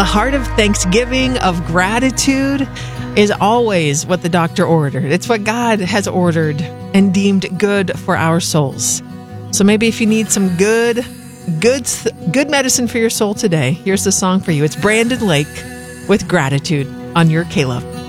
A heart of thanksgiving, of gratitude is always what the doctor ordered. It's what God has ordered and deemed good for our souls. So maybe if you need some good medicine for your soul today, here's the song for you. It's Brandon Lake with Gratitude on your K-Love.